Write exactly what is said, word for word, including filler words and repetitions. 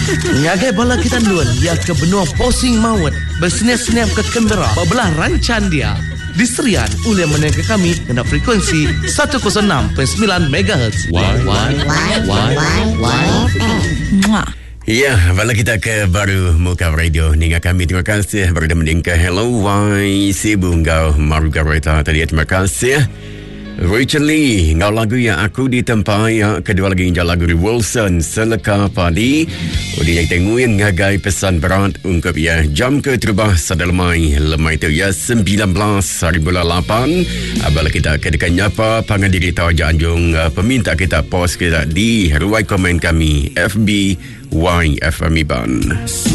Ngagai bala kita luan ia ke benua posing maut bersenyap-senyap ke Canberra bebelah rancan dia. Diserian oleh menengah kami kena frekuensi seratus enam perpuluhan sembilan megahertz. Why, why, why, why, why, why. Ya, bala kita ke baru muka radio dengan kami. Terima kasih berada meningkat. Hello, why Sibu ngau Maruga Reta tadi. Terima kasih. Rachel Lee, ngau lagu yang aku ditempai. Ya, kedua lagi injal lagu Wilson Seleka Padi. Udi yang tengok yang ngagai pesan berat ungkap ya jam ke terubah sadalemai lemai tu ya sembilan belas hari bulan lapan. Abala kita kedekan nyapa pangandiri Tawaja Anjung uh, peminta kita post kita di ruai komen kami F B Y F M Iban.